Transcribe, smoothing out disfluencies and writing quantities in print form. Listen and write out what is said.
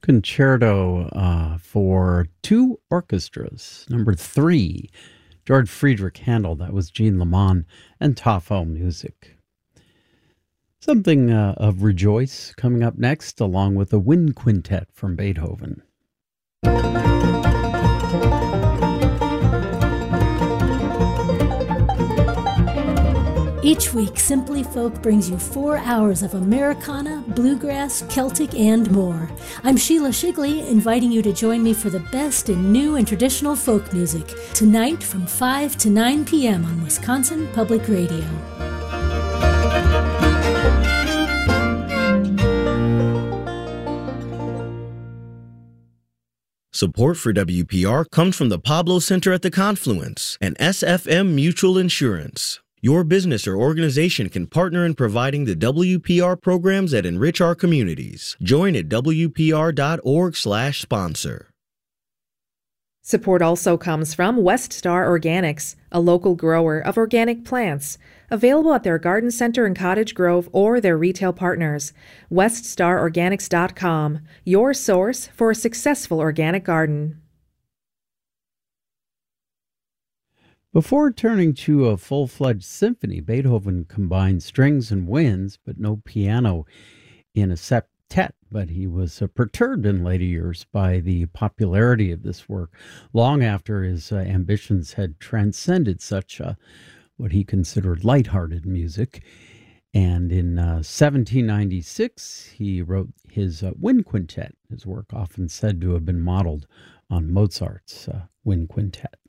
Concerto for two orchestras. Number 3, George Friedrich Handel. That was Jean Lamont and Tafo Music. Something of Rejoice coming up next, along with a wind quintet from Beethoven. Each week, Simply Folk brings you 4 hours of Americana, bluegrass, Celtic, and more. I'm Sheila Shigley, inviting you to join me for the best in new and traditional folk music, tonight from 5 to 9 p.m. on Wisconsin Public Radio. Support for WPR comes from the Pablo Center at the Confluence and SFM Mutual Insurance. Your business or organization can partner in providing the WPR programs that enrich our communities. Join at WPR.org/sponsor. Support also comes from West Star Organics, a local grower of organic plants. Available at their garden center in Cottage Grove or their retail partners. WestStarOrganics.com, your source for a successful organic garden. Before turning to a full-fledged symphony, Beethoven combined strings and winds, but no piano in a septet. But he was perturbed in later years by the popularity of this work, long after his ambitions had transcended such what he considered lighthearted music. And in 1796, he wrote his Wind Quintet, his work often said to have been modeled on Mozart's Wind Quintet.